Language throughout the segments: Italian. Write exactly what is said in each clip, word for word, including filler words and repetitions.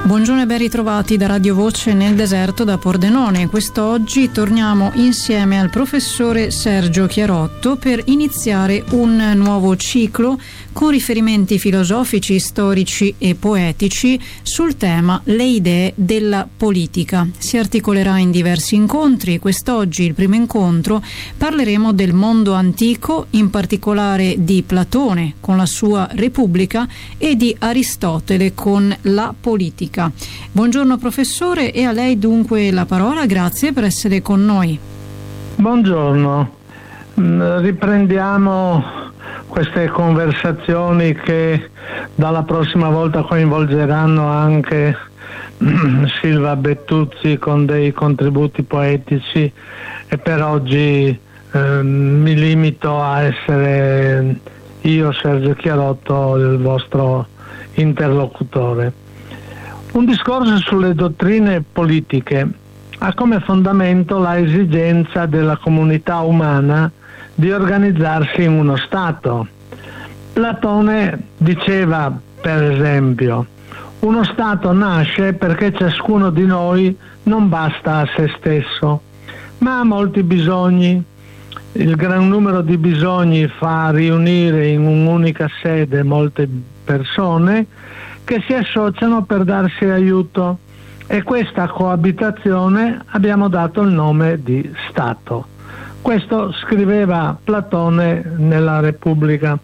Buongiorno e ben ritrovati da Radio Voce nel deserto da Pordenone. Quest'oggi torniamo insieme al professore Sergio Chiarotto per iniziare un nuovo ciclo con riferimenti filosofici, storici e poetici sul tema le idee della politica. Si articolerà in diversi incontri. Quest'oggi, il primo incontro, parleremo del mondo antico, in particolare di Platone con la sua Repubblica e di Aristotele con la politica. Buongiorno professore, e a lei dunque la parola. Grazie per essere con noi. Buongiorno, riprendiamo queste conversazioni che dalla prossima volta coinvolgeranno anche Silva Bettuzzi con dei contributi poetici, e per oggi eh, mi limito a essere io, Sergio Chiarotto, il vostro interlocutore. Un discorso sulle dottrine politiche ha come fondamento la esigenza della comunità umana di organizzarsi in uno Stato. Platone diceva, per esempio, uno Stato nasce perché ciascuno di noi non basta a se stesso, ma ha molti bisogni. Il gran numero di bisogni fa riunire in un'unica sede molte persone che si associano per darsi aiuto, e questa coabitazione abbiamo dato il nome di Stato. Questo scriveva Platone nella Repubblica.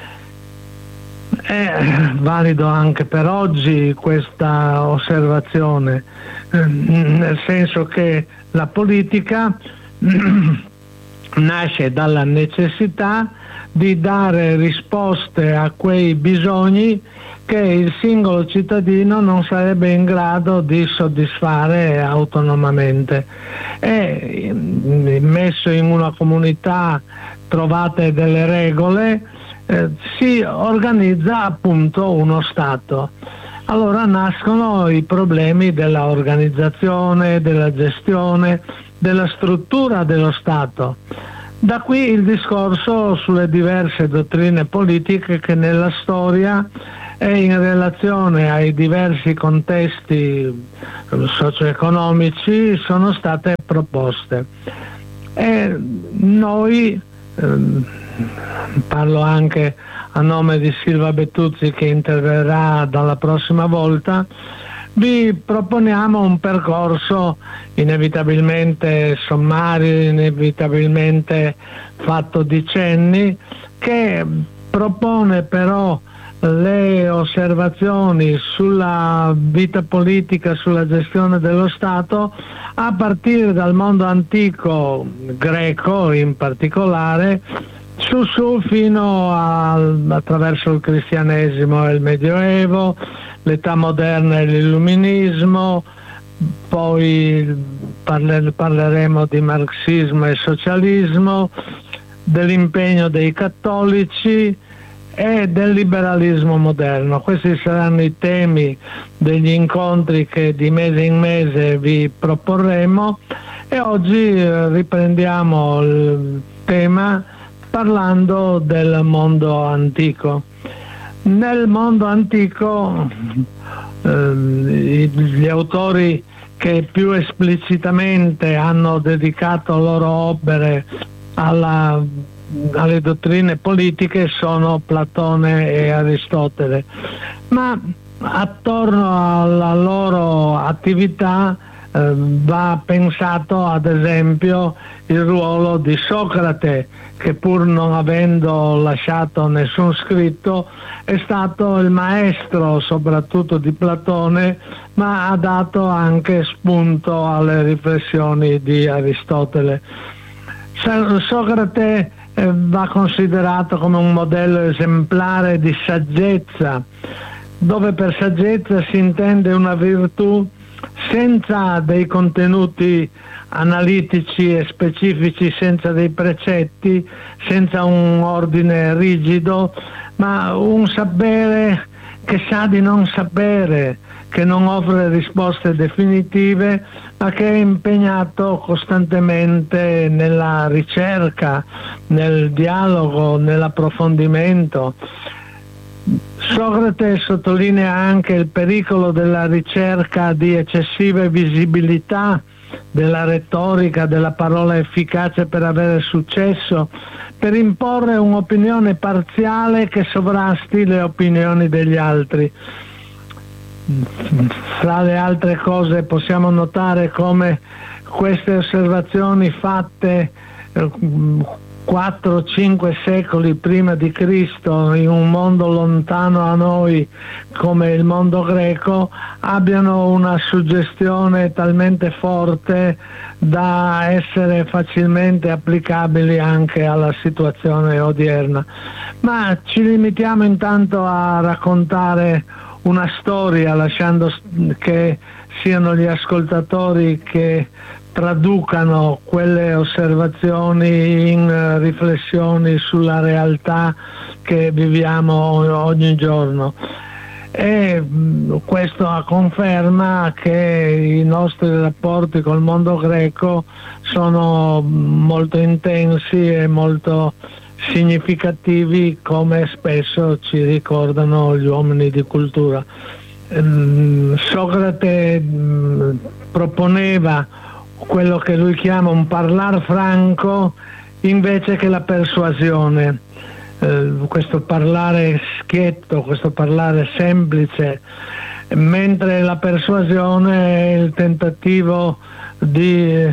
È valido anche per oggi questa osservazione, nel senso che la politica nasce dalla necessità di dare risposte a quei bisogni che il singolo cittadino non sarebbe in grado di soddisfare autonomamente. E messo in una comunità, trovate delle regole, eh, si organizza appunto uno Stato. Allora nascono i problemi della organizzazione, della gestione, della struttura dello Stato. Da qui il discorso sulle diverse dottrine politiche che nella storia e in relazione ai diversi contesti socio-economici sono state proposte. E noi, ehm, parlo anche a nome di Silva Bettuzzi che interverrà dalla prossima volta, vi proponiamo un percorso inevitabilmente sommario, inevitabilmente fatto di cenni, che propone però le osservazioni sulla vita politica, sulla gestione dello Stato, a partire dal mondo antico greco in particolare, su su fino a, attraverso il cristianesimo e il medioevo, l'età moderna e l'illuminismo, poi parler, parleremo di marxismo e socialismo, dell'impegno dei cattolici e del liberalismo moderno. Questi saranno i temi degli incontri che di mese in mese vi proporremo, e oggi eh, riprendiamo il tema parlando del mondo antico. Nel mondo antico eh, gli autori che più esplicitamente hanno dedicato loro opere alla alle dottrine politiche sono Platone e Aristotele, ma attorno alla loro attività eh, va pensato ad esempio il ruolo di Socrate, che pur non avendo lasciato nessun scritto è stato il maestro soprattutto di Platone, ma ha dato anche spunto alle riflessioni di Aristotele. Socrate eh, va considerato come un modello esemplare di saggezza, dove per saggezza si intende una virtù senza dei contenuti analitici e specifici, senza dei precetti, senza un ordine rigido, ma un sapere che sa di non sapere, che non offre risposte definitive, ma che è impegnato costantemente nella ricerca, nel dialogo, nell'approfondimento. Socrate sottolinea anche il pericolo della ricerca di eccessive visibilità, della retorica, della parola efficace per avere successo, per imporre un'opinione parziale che sovrasti le opinioni degli altri. Fra le altre cose possiamo notare come queste osservazioni fatte quattro cinque secoli prima di Cristo in un mondo lontano a noi come il mondo greco abbiano una suggestione talmente forte da essere facilmente applicabili anche alla situazione odierna. Ma ci limitiamo intanto a raccontare una storia, lasciando che siano gli ascoltatori che traducano quelle osservazioni in riflessioni sulla realtà che viviamo ogni giorno. E questo conferma che i nostri rapporti col mondo greco sono molto intensi e molto significativi, come spesso ci ricordano gli uomini di cultura. Socrate proponeva quello che lui chiama un parlar franco invece che la persuasione, eh, questo parlare schietto, questo parlare semplice, mentre la persuasione è il tentativo di eh,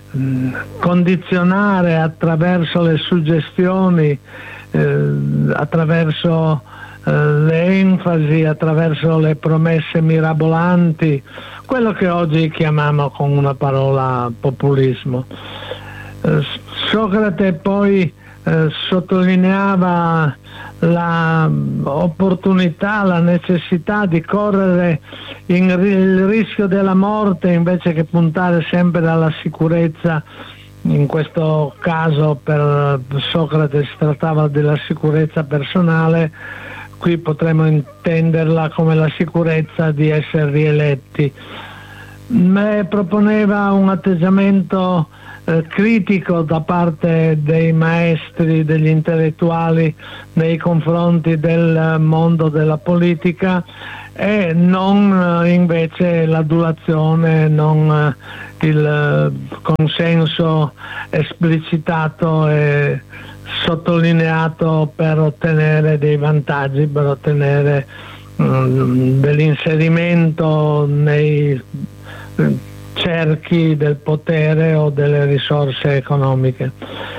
condizionare attraverso le suggestioni, eh, attraverso eh, le enfasi, attraverso le promesse mirabolanti, quello che oggi chiamiamo con una parola populismo. Eh, Socrate poi eh, sottolineava la opportunità, la necessità di correre in, il rischio della morte invece che puntare sempre alla sicurezza. In questo caso per Socrate si trattava della sicurezza personale, qui potremmo intenderla come la sicurezza di essere rieletti. Ma proponeva un atteggiamento eh, critico da parte dei maestri, degli intellettuali nei confronti del mondo della politica e non eh, invece l'adulazione, non eh, il eh, consenso esplicitato e sottolineato per ottenere dei vantaggi, per ottenere um, dell'inserimento nei cerchi del potere o delle risorse economiche.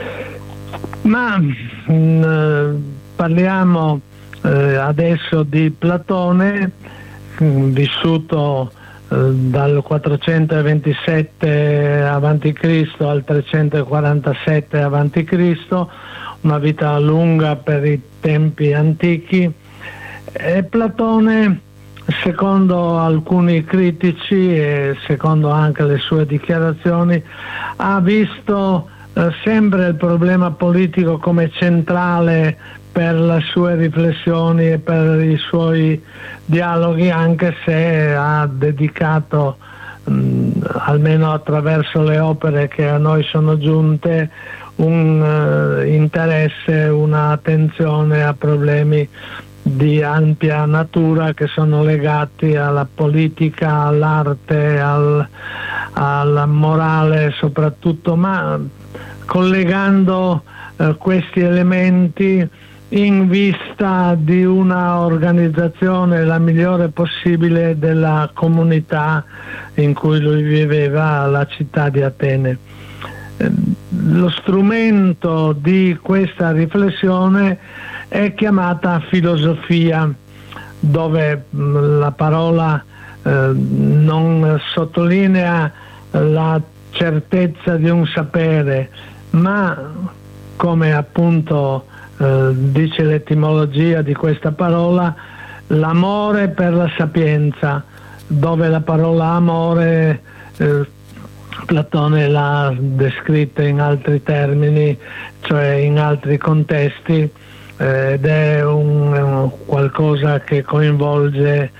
Ma mh, parliamo eh, adesso di Platone, mh, vissuto eh, dal quattrocentoventisette avanti Cristo al trecentoquarantasette avanti Cristo, una vita lunga per i tempi antichi. E Platone, secondo alcuni critici e secondo anche le sue dichiarazioni, ha visto eh, sempre il problema politico come centrale per le sue riflessioni e per i suoi dialoghi, anche se ha dedicato mh, almeno attraverso le opere che a noi sono giunte un uh, interesse, un'attenzione a problemi di ampia natura che sono legati alla politica, all'arte, al, alla morale soprattutto, ma collegando uh, questi elementi in vista di una organizzazione la migliore possibile della comunità in cui lui viveva, la città di Atene. Lo strumento di questa riflessione è chiamata filosofia, dove la parola eh, non sottolinea la certezza di un sapere, ma come appunto eh, dice l'etimologia di questa parola, l'amore per la sapienza, dove la parola amore eh, Platone l'ha descritta in altri termini, cioè in altri contesti, eh, ed è un, un qualcosa che coinvolge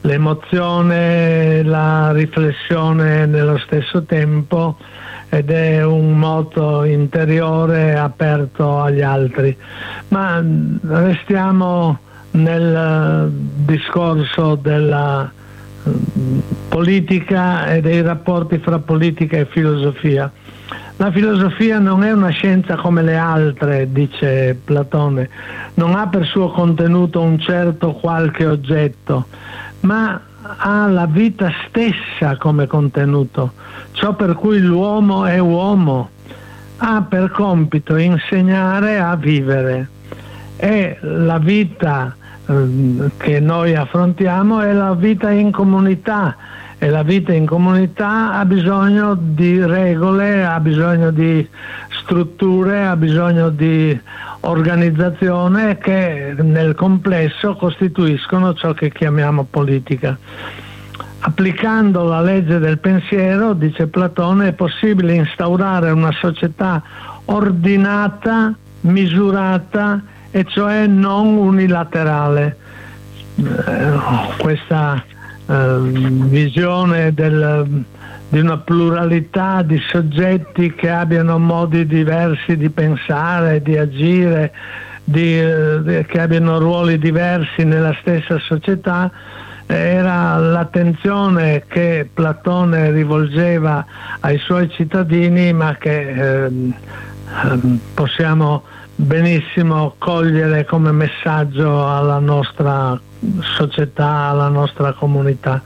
l'emozione, la riflessione nello stesso tempo, ed è un moto interiore aperto agli altri. Ma restiamo nel discorso della politica e dei rapporti fra politica e filosofia. La filosofia non è una scienza come le altre, dice Platone, non ha per suo contenuto un certo qualche oggetto, ma ha la vita stessa come contenuto, ciò per cui l'uomo è uomo, ha per compito insegnare a vivere, e la vita eh, che noi affrontiamo è la vita in comunità, e la vita in comunità ha bisogno di regole, ha bisogno di strutture, ha bisogno di organizzazione che nel complesso costituiscono ciò che chiamiamo politica. Applicando la legge del pensiero, dice Platone, è possibile instaurare una società ordinata, misurata e cioè non unilaterale. Eh, questa eh, visione del, di una pluralità di soggetti che abbiano modi diversi di pensare, di agire, di, eh, che abbiano ruoli diversi nella stessa società, era l'attenzione che Platone rivolgeva ai suoi cittadini, ma che eh, possiamo benissimo cogliere come messaggio alla nostra società, alla nostra comunità.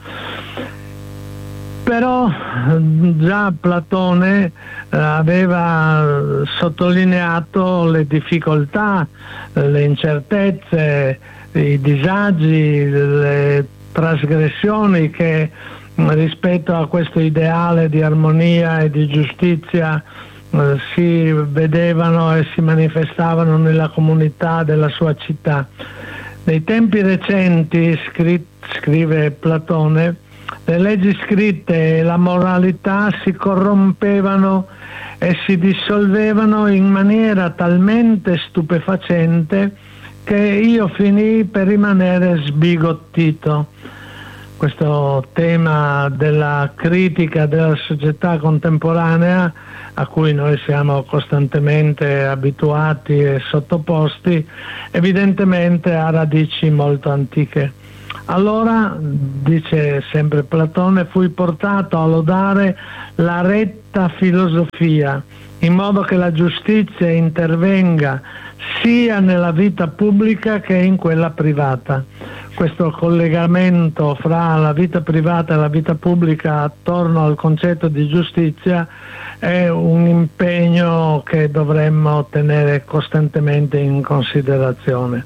Però già Platone eh, aveva sottolineato le difficoltà, le incertezze, i disagi, le trasgressioni che rispetto a questo ideale di armonia e di giustizia eh, si vedevano e si manifestavano nella comunità della sua città. Nei tempi recenti, scri- scrive Platone, le leggi scritte e la moralità si corrompevano e si dissolvevano in maniera talmente stupefacente che io finii per rimanere sbigottito. Questo tema della critica della società contemporanea, a cui noi siamo costantemente abituati e sottoposti, evidentemente ha radici molto antiche. Allora, dice sempre Platone, fui portato a lodare la retta filosofia, in modo che la giustizia intervenga sia nella vita pubblica che in quella privata. Questo collegamento fra la vita privata e la vita pubblica attorno al concetto di giustizia è un impegno che dovremmo tenere costantemente in considerazione.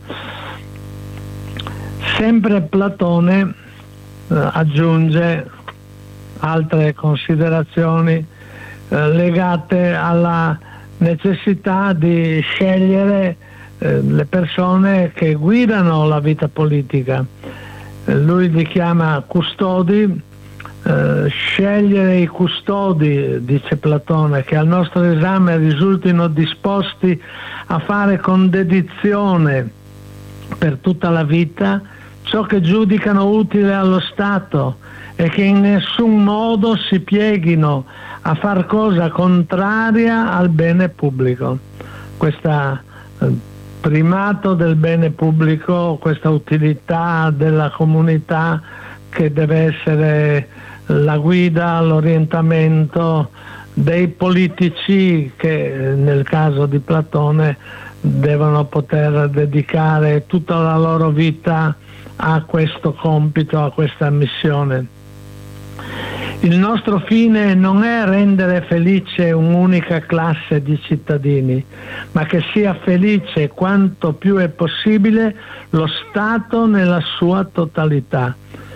Sempre Platone eh, aggiunge altre considerazioni eh, legate alla necessità di scegliere eh, le persone che guidano la vita politica. Eh, lui li chiama custodi, eh, scegliere i custodi, dice Platone, che al nostro esame risultino disposti a fare con dedizione per tutta la vita ciò che giudicano utile allo Stato e che in nessun modo si pieghino a far cosa contraria al bene pubblico. Questo primato del bene pubblico, questa utilità della comunità che deve essere la guida, l'orientamento dei politici che nel caso di Platone devono poter dedicare tutta la loro vita a questo compito, a questa missione. Il nostro fine non è rendere felice un'unica classe di cittadini, ma che sia felice quanto più è possibile lo Stato nella sua totalità.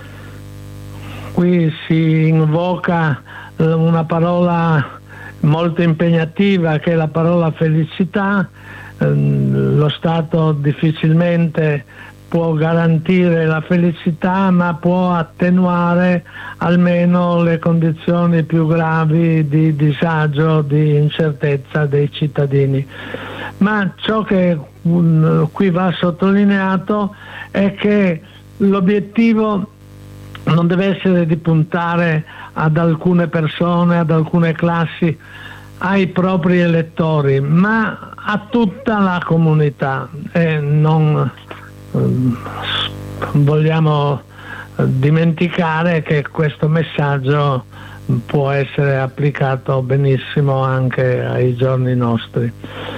Qui si invoca una parola molto impegnativa che è la parola felicità. Lo Stato difficilmente può garantire la felicità, ma può attenuare almeno le condizioni più gravi di disagio, di incertezza dei cittadini. Ma ciò che um, qui va sottolineato è che l'obiettivo non deve essere di puntare ad alcune persone, ad alcune classi, ai propri elettori, ma a tutta la comunità, e non vogliamo dimenticare che questo messaggio può essere applicato benissimo anche ai giorni nostri.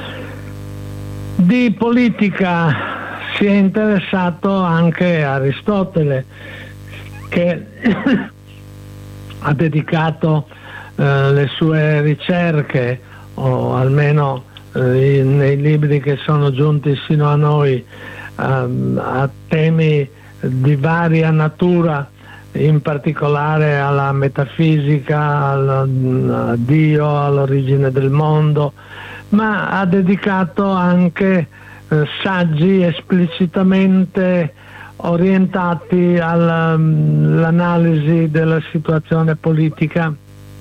Di politica si è interessato anche Aristotele, che ha dedicato eh, le sue ricerche, o almeno eh, nei libri che sono giunti sino a noi, a, a temi di varia natura, in particolare alla metafisica, al, a Dio, all'origine del mondo, ma ha dedicato anche eh, saggi esplicitamente orientati all'analisi della situazione politica,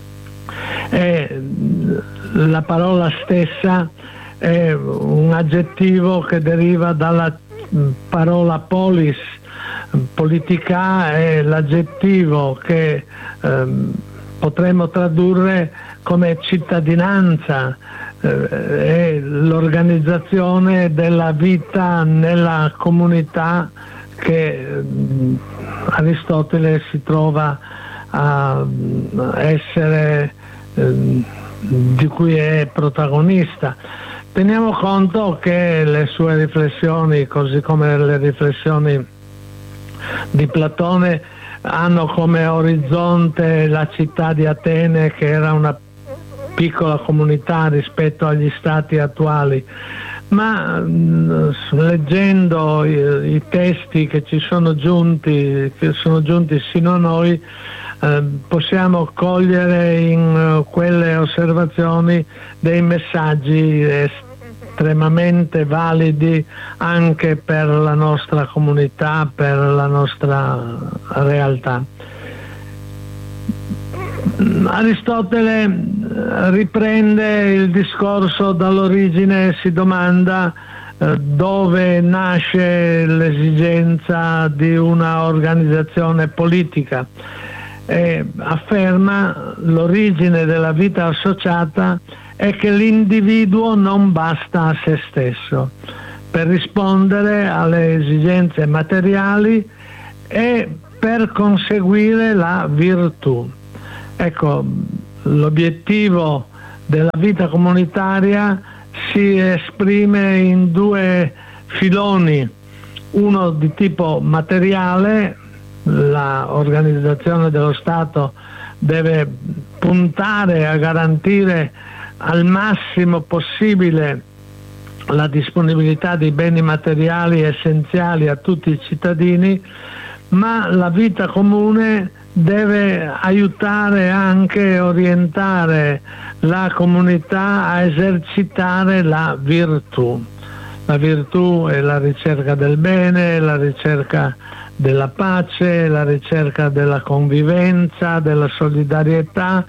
e la parola stessa è un aggettivo che deriva dalla parola polis. Politica è l'aggettivo che eh, potremmo tradurre come cittadinanza, eh, è l'organizzazione della vita nella comunità che eh, Aristotele si trova a essere, eh, di cui è protagonista. Teniamo conto che le sue riflessioni, così come le riflessioni di Platone, hanno come orizzonte la città di Atene, che era una piccola comunità rispetto agli stati attuali, ma mh, leggendo i, i testi che ci sono giunti, che sono giunti sino a noi, eh, possiamo cogliere in uh, quelle osservazioni dei messaggi estremamente validi anche per la nostra comunità, per la nostra realtà. Aristotele riprende il discorso dall'origine e si domanda eh, dove nasce l'esigenza di una organizzazione politica, e afferma l'origine della vita associata è che l'individuo non basta a se stesso per rispondere alle esigenze materiali e per conseguire la virtù. Ecco, l'obiettivo della vita comunitaria si esprime in due filoni, uno di tipo materiale. L'organizzazione dello Stato deve puntare a garantire al massimo possibile la disponibilità di beni materiali essenziali a tutti i cittadini, ma la vita comune deve aiutare anche e orientare la comunità a esercitare la virtù. La virtù è la ricerca del bene, la ricerca della pace, la ricerca della convivenza, della solidarietà.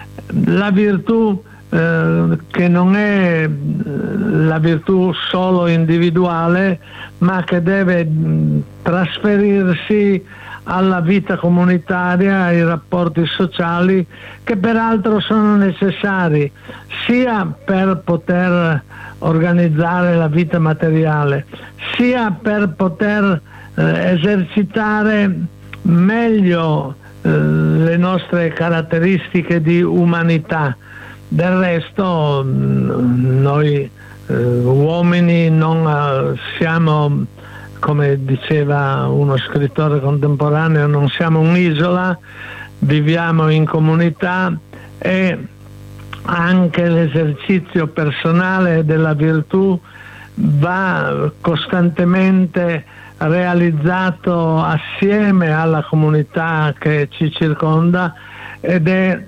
La virtù eh, che non è la virtù solo individuale, ma che deve mh, trasferirsi alla vita comunitaria, ai rapporti sociali, che peraltro sono necessari sia per poter organizzare la vita materiale, sia per poter eh, esercitare meglio eh, le nostre caratteristiche di umanità. Del resto mh, noi eh, uomini non eh, siamo, come diceva uno scrittore contemporaneo, non siamo un'isola, viviamo in comunità, e anche l'esercizio personale della virtù va costantemente realizzato assieme alla comunità che ci circonda ed è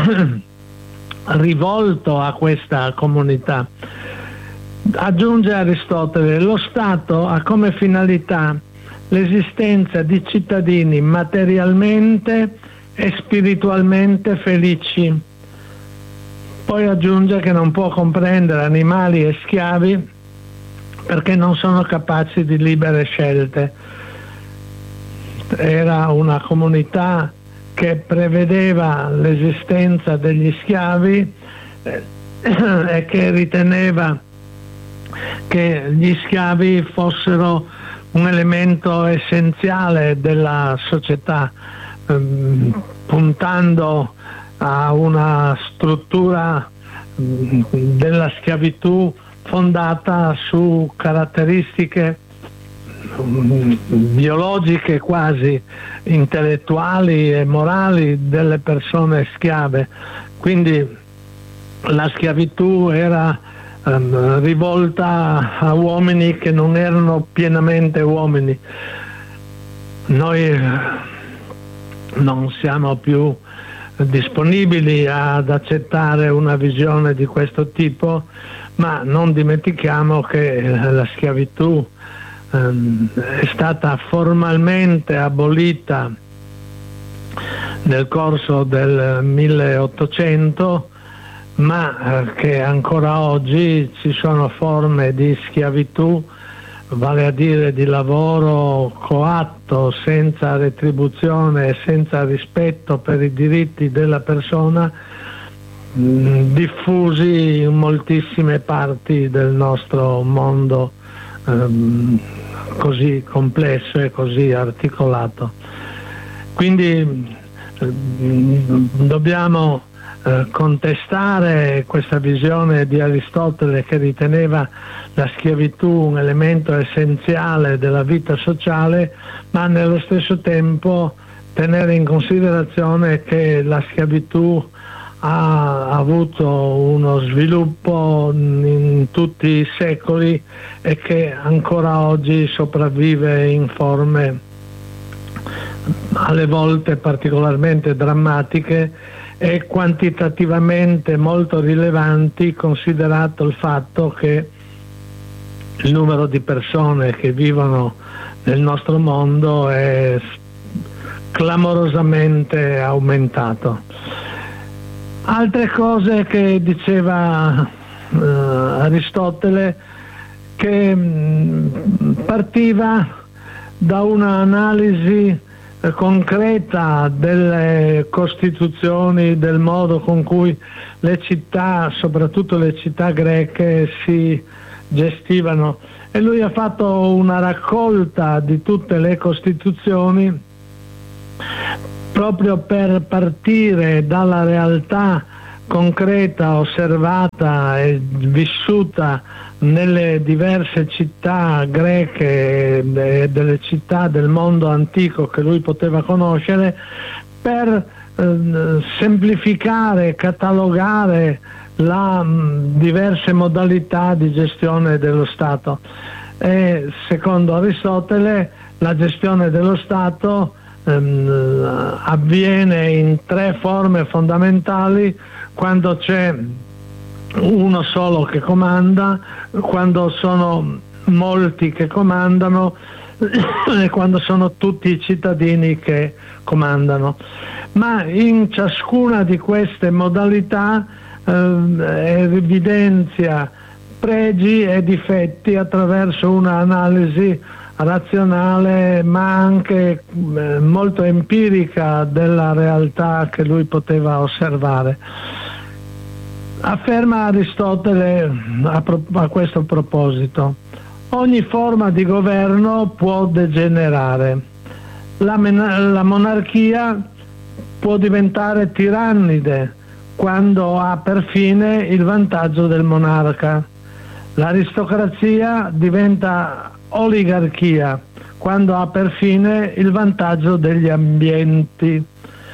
rivolto a questa comunità. Aggiunge Aristotele: lo Stato ha come finalità l'esistenza di cittadini materialmente e spiritualmente felici. Poi aggiunge che non può comprendere animali e schiavi perché non sono capaci di libere scelte. Era una comunità che prevedeva l'esistenza degli schiavi eh, e che riteneva che gli schiavi fossero un elemento essenziale della società, ehm, puntando a una struttura mh, della schiavitù fondata su caratteristiche mh, biologiche, quasi intellettuali e morali delle persone schiave. Quindi la schiavitù era ehm, rivolta a uomini che non erano pienamente uomini. Noi non siamo più disponibili ad accettare una visione di questo tipo, ma non dimentichiamo che la schiavitù ehm, è stata formalmente abolita nel corso del milleottocento, ma eh, che ancora oggi ci sono forme di schiavitù, vale a dire di lavoro coatto, senza retribuzione e senza rispetto per i diritti della persona, mh, diffusi in moltissime parti del nostro mondo ehm, così complesso e così articolato. Quindi ehm, dobbiamo eh, contestare questa visione di Aristotele, che riteneva la schiavitù un elemento essenziale della vita sociale, ma nello stesso tempo tenere in considerazione che la schiavitù ha avuto uno sviluppo in tutti i secoli e che ancora oggi sopravvive in forme alle volte particolarmente drammatiche e quantitativamente molto rilevanti, considerato il fatto che il numero di persone che vivono nel nostro mondo è clamorosamente aumentato. Altre cose che diceva eh, Aristotele, che mh, partiva da un'analisi eh, concreta delle costituzioni, del modo con cui le città, soprattutto le città greche, si gestivano, e lui ha fatto una raccolta di tutte le costituzioni proprio per partire dalla realtà concreta, osservata e vissuta nelle diverse città greche e delle città del mondo antico che lui poteva conoscere, per eh, semplificare, catalogare le diverse modalità di gestione dello Stato. E secondo Aristotele la gestione dello Stato ehm, avviene in tre forme fondamentali: quando c'è uno solo che comanda, quando sono molti che comandano e quando sono tutti i cittadini che comandano. Ma in ciascuna di queste modalità eh, evidenzia pregi e difetti attraverso un'analisi razionale, ma anche eh, molto empirica della realtà che lui poteva osservare. Afferma Aristotele a, pro- a questo proposito: ogni forma di governo può degenerare, la, men- la monarchia può diventare tirannide quando ha per fine il vantaggio del monarca, l'aristocrazia diventa oligarchia quando ha per fine il vantaggio degli ambienti.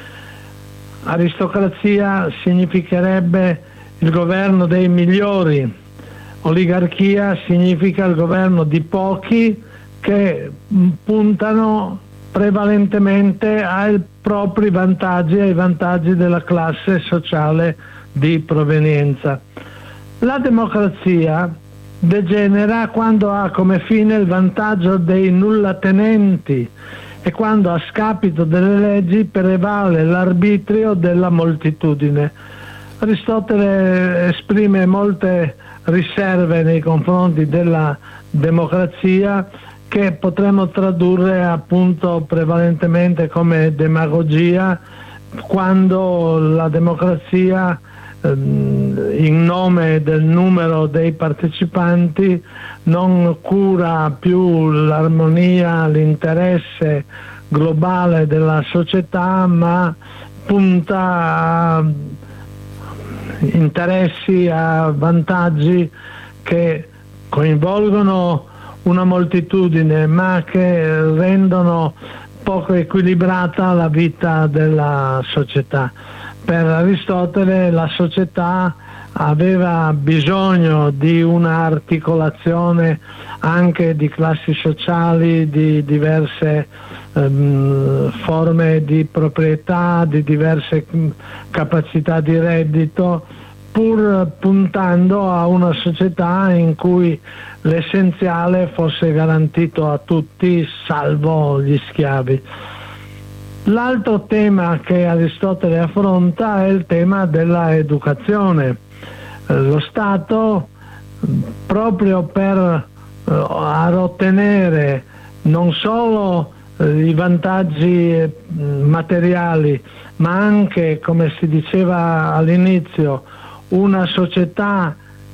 Aristocrazia significherebbe il governo dei migliori, oligarchia significa il governo di pochi che puntano prevalentemente ai propri vantaggi, ai vantaggi della classe sociale di provenienza. La democrazia degenera quando ha come fine il vantaggio dei nullatenenti e quando, a scapito delle leggi, prevale l'arbitrio della moltitudine. Aristotele esprime molte riserve nei confronti della democrazia, che potremmo tradurre appunto prevalentemente come demagogia, quando la democrazia in nome del numero dei partecipanti non cura più l'armonia, l'interesse globale della società, ma punta a interessi, a vantaggi che coinvolgono una moltitudine ma che rendono poco equilibrata la vita della società. Per Aristotele la società aveva bisogno di un'articolazione anche di classi sociali, di diverse ehm, forme di proprietà, di diverse capacità di reddito, pur puntando a una società in cui l'essenziale fosse garantito a tutti, salvo gli schiavi. L'altro tema che Aristotele affronta è il tema della educazione. Lo Stato, proprio per eh, ottenere non solo eh, i vantaggi eh, materiali, ma anche, come si diceva all'inizio, una società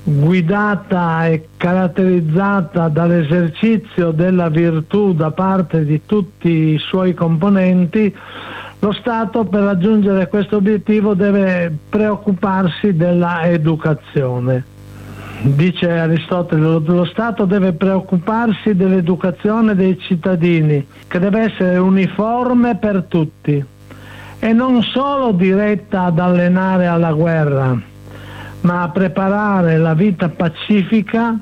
guidata e caratterizzata dall'esercizio della virtù da parte di tutti i suoi componenti, lo Stato, per raggiungere questo obiettivo, deve preoccuparsi della educazione. Dice Aristotele, lo, lo Stato deve preoccuparsi dell'educazione dei cittadini, che deve essere uniforme per tutti e non solo diretta ad allenare alla guerra, ma a preparare la vita pacifica,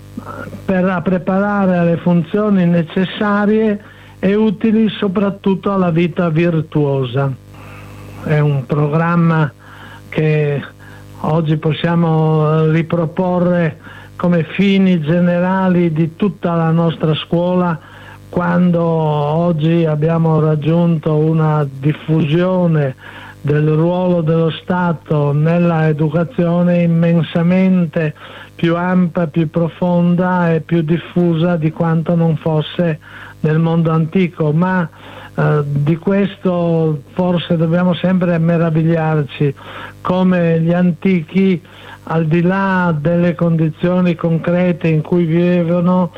per a preparare alle funzioni necessarie e utili soprattutto alla vita virtuosa. È un programma che oggi possiamo riproporre come fini generali di tutta la nostra scuola, quando oggi abbiamo raggiunto una diffusione del ruolo dello Stato nella educazione immensamente più ampia, più profonda e più diffusa di quanto non fosse nel mondo antico, ma eh, di questo forse dobbiamo sempre meravigliarci, come gli antichi, al di là delle condizioni concrete in cui vivevano,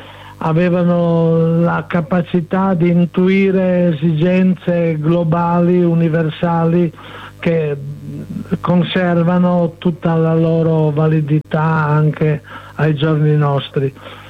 avevano la capacità di intuire esigenze globali, universali, che conservano tutta la loro validità anche ai giorni nostri.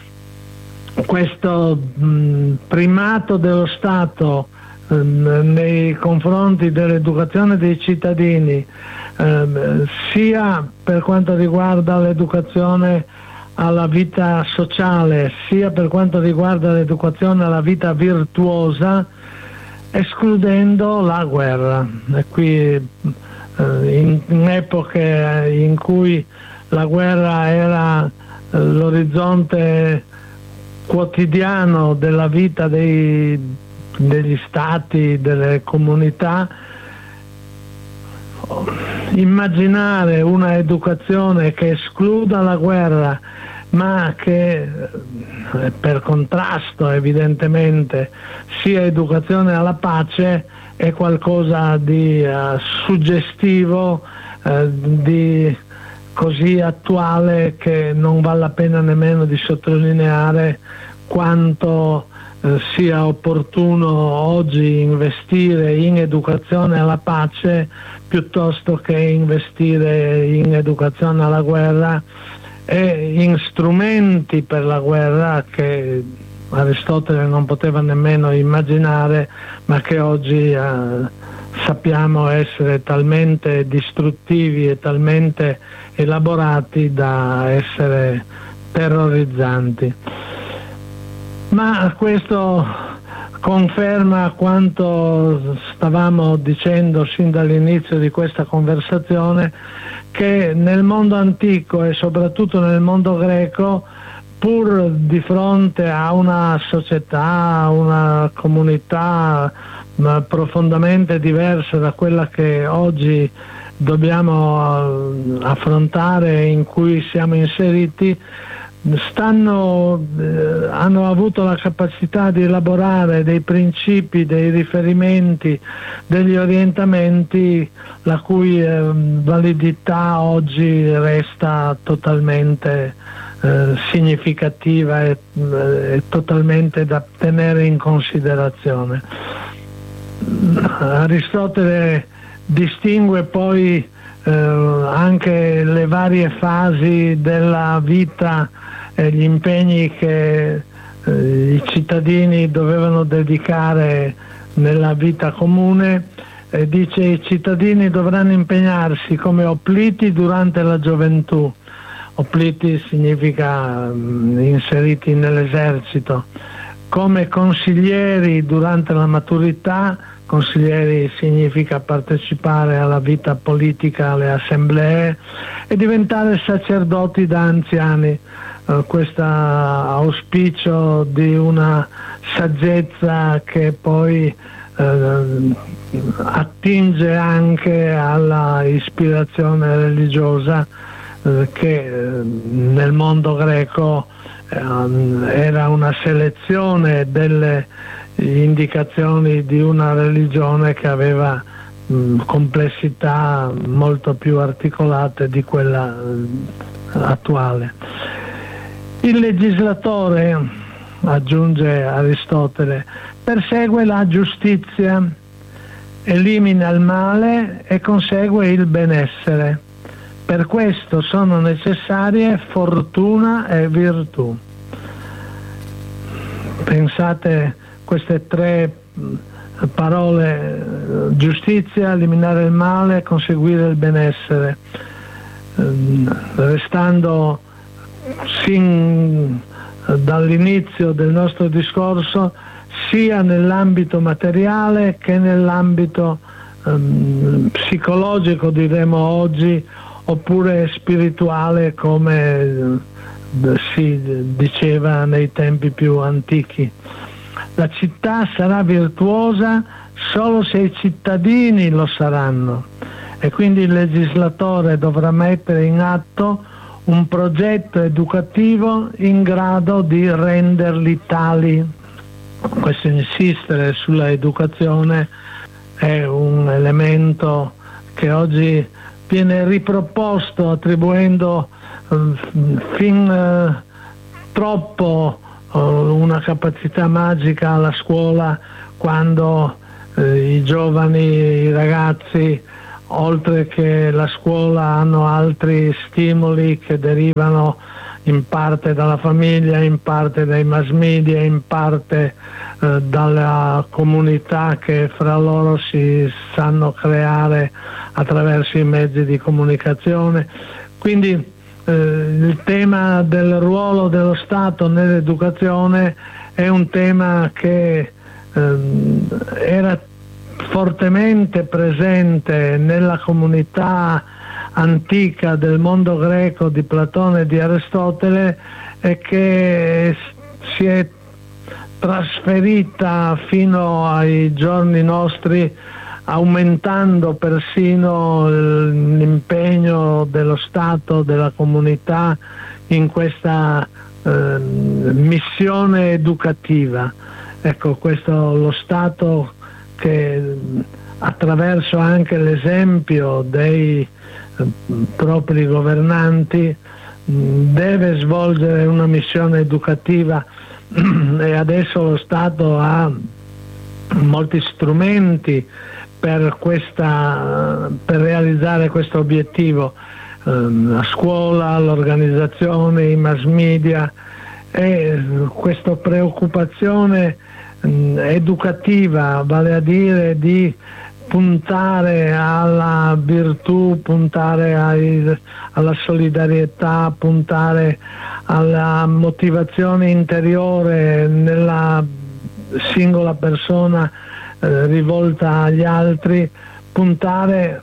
Questo mh, primato dello Stato mh, nei confronti dell'educazione dei cittadini, eh, sia per quanto riguarda l'educazione alla vita sociale, sia per quanto riguarda l'educazione alla vita virtuosa, escludendo la guerra. E qui eh, in, in epoche in cui la guerra era eh, l'orizzonte quotidiano della vita dei, degli stati, delle comunità, immaginare una educazione che escluda la guerra, ma che per contrasto evidentemente sia educazione alla pace, è qualcosa di uh, suggestivo, uh, di così attuale, che non vale la pena nemmeno di sottolineare quanto uh, sia opportuno oggi investire in educazione alla pace piuttosto che investire in educazione alla guerra e in strumenti per la guerra che Aristotele non poteva nemmeno immaginare, ma che oggi eh, sappiamo essere talmente distruttivi e talmente elaborati da essere terrorizzanti. Ma questo conferma quanto stavamo dicendo sin dall'inizio di questa conversazione, che nel mondo antico e soprattutto nel mondo greco, pur di fronte a una società, una comunità profondamente diversa da quella che oggi dobbiamo affrontare, in cui siamo inseriti, stanno, eh, hanno avuto la capacità di elaborare dei principi, dei riferimenti, degli orientamenti la cui eh, validità oggi resta totalmente eh, significativa e, e totalmente da tenere in considerazione. Aristotele distingue poi eh, anche le varie fasi della vita e gli impegni che eh, i cittadini dovevano dedicare nella vita comune, e dice: i cittadini dovranno impegnarsi come opliti durante la gioventù. Opliti significa mh, inseriti nell'esercito, come consiglieri durante la maturità. Consiglieri significa partecipare alla vita politica, alle assemblee, e diventare sacerdoti da anziani. Uh, questo auspicio di una saggezza che poi uh, attinge anche alla ispirazione religiosa uh, che uh, nel mondo greco uh, era una selezione delle indicazioni di una religione che aveva mh, complessità molto più articolate di quella mh, attuale. Il legislatore, aggiunge Aristotele, persegue la giustizia, elimina il male e consegue il benessere. Per questo sono necessarie fortuna e virtù. Pensate queste tre parole: giustizia, eliminare il male, conseguire il benessere, restando sin dall'inizio del nostro discorso sia nell'ambito materiale che nell'ambito um, psicologico, diremo oggi, oppure spirituale, come si diceva nei tempi più antichi. La città sarà virtuosa solo se i cittadini lo saranno, e quindi il legislatore dovrà mettere in atto un progetto educativo in grado di renderli tali. Questo insistere sulla educazione è un elemento che oggi viene riproposto attribuendo eh, fin eh, troppo eh, una capacità magica alla scuola, quando eh, i giovani, i ragazzi, oltre che la scuola, hanno altri stimoli che derivano in parte dalla famiglia, in parte dai mass media, in parte eh, dalla comunità che fra loro si sanno creare attraverso i mezzi di comunicazione. Quindi eh, il tema del ruolo dello Stato nell'educazione è un tema che eh, era fortemente presente nella comunità antica del mondo greco di Platone e di Aristotele, e che si è trasferita fino ai giorni nostri, aumentando persino l'impegno dello Stato, della comunità in questa eh, missione educativa. Ecco, questo lo Stato che attraverso anche l'esempio dei propri governanti deve svolgere una missione educativa, e adesso lo Stato ha molti strumenti per, questa, per realizzare questo obiettivo, la scuola, l'organizzazione, i mass media, e questa preoccupazione educativa, vale a dire di puntare alla virtù, puntare ai, alla solidarietà, puntare alla motivazione interiore nella singola persona eh, rivolta agli altri, puntare,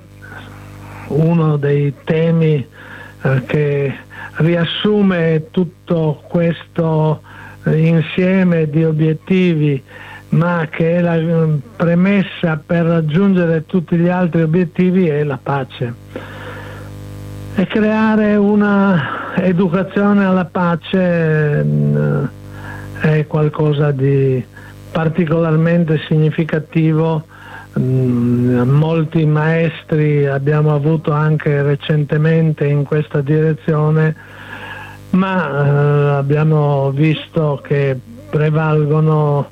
uno dei temi eh, che riassume tutto questo eh, insieme di obiettivi, ma che è la premessa per raggiungere tutti gli altri obiettivi, è la pace. E creare una educazione alla pace mh, è qualcosa di particolarmente significativo. Mh, molti maestri abbiamo avuto anche recentemente in questa direzione, ma eh, abbiamo visto che prevalgono,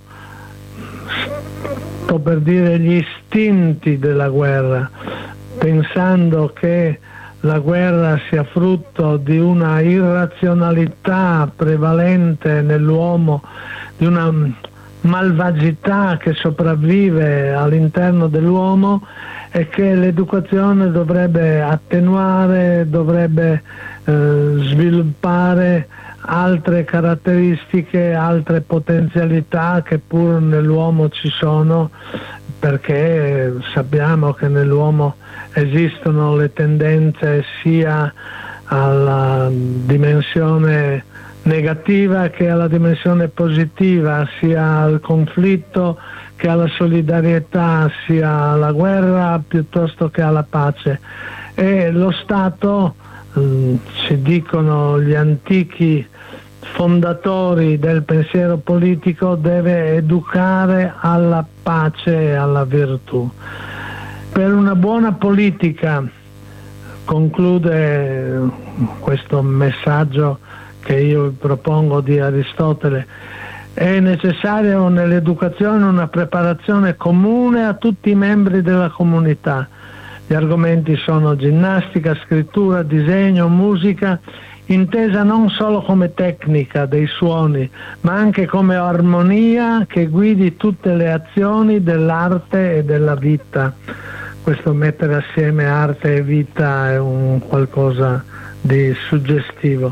sto per dire, gli istinti della guerra, pensando che la guerra sia frutto di una irrazionalità prevalente nell'uomo, di una malvagità che sopravvive all'interno dell'uomo, e che l'educazione dovrebbe attenuare, dovrebbe eh, sviluppare altre caratteristiche, altre potenzialità che pur nell'uomo ci sono, perché sappiamo che nell'uomo esistono le tendenze sia alla dimensione negativa che alla dimensione positiva, sia al conflitto che alla solidarietà, sia alla guerra piuttosto che alla pace. E lo Stato, eh, ci dicono gli antichi fondatori del pensiero politico, deve educare alla pace e alla virtù. Per una buona politica, conclude questo messaggio che io propongo di Aristotele, è necessario nell'educazione una preparazione comune a tutti i membri della comunità. Gli argomenti sono ginnastica, scrittura, disegno, musica, intesa non solo come tecnica dei suoni, ma anche come armonia che guidi tutte le azioni dell'arte e della vita. Questo mettere assieme arte e vita è un qualcosa di suggestivo.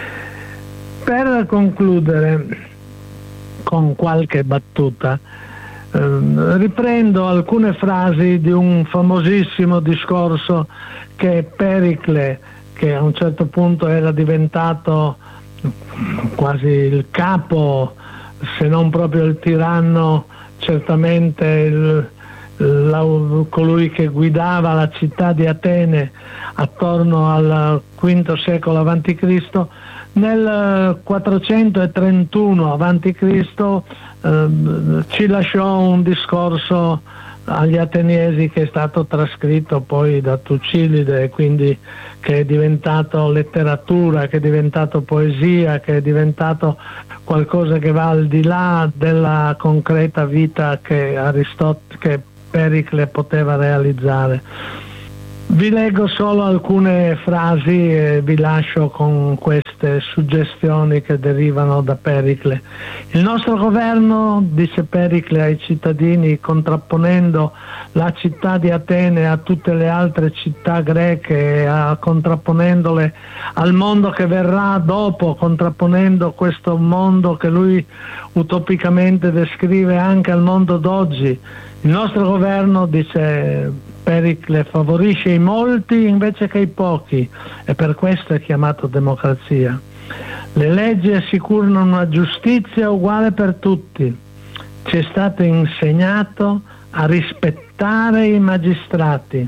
Per concludere con qualche battuta, eh, riprendo alcune frasi di un famosissimo discorso che Pericle, che a un certo punto era diventato quasi il capo, se non proprio il tiranno, certamente il, la, colui che guidava la città di Atene attorno al quinto secolo avanti Cristo, nel quattrocentotrentuno avanti Cristo eh, ci lasciò un discorso agli ateniesi che è stato trascritto poi da Tucidide, quindi che è diventato letteratura, che è diventato poesia, che è diventato qualcosa che va al di là della concreta vita che Aristotele, che Pericle poteva realizzare. Vi leggo solo alcune frasi e vi lascio con queste suggestioni che derivano da Pericle. Il nostro governo, dice Pericle ai cittadini, contrapponendo la città di Atene a tutte le altre città greche, a, contrapponendole al mondo che verrà dopo, contrapponendo questo mondo che lui utopicamente descrive anche al mondo d'oggi. Il nostro governo, dice Pericle, favorisce i molti invece che i pochi, e per questo è chiamato democrazia. Le leggi assicurano una giustizia uguale per tutti. Ci è stato insegnato a rispettare i magistrati.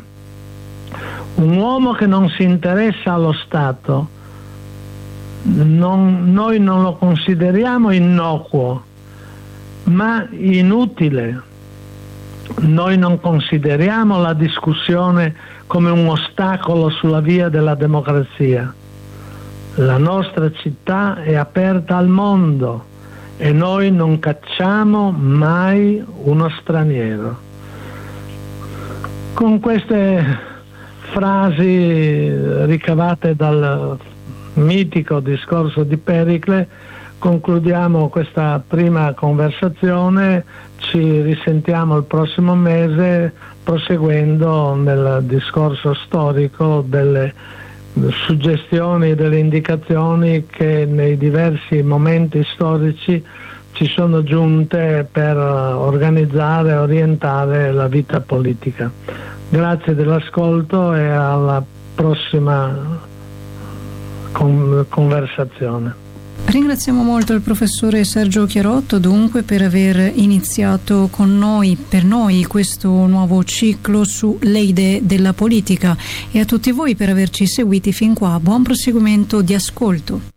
Un uomo che non si interessa allo Stato, non, noi non lo consideriamo innocuo, ma inutile. Noi non consideriamo la discussione come un ostacolo sulla via della democrazia. La nostra città è aperta al mondo e noi non cacciamo mai uno straniero. Con queste frasi ricavate dal mitico discorso di Pericle concludiamo questa prima conversazione. Ci risentiamo il prossimo mese proseguendo nel discorso storico delle suggestioni e delle indicazioni che nei diversi momenti storici ci sono giunte per organizzare e orientare la vita politica. Grazie dell'ascolto e alla prossima con- conversazione. Ringraziamo molto il professore Sergio Chiarotto dunque per aver iniziato con noi, per noi, questo nuovo ciclo sulle idee della politica, e a tutti voi per averci seguiti fin qua. Buon proseguimento di ascolto.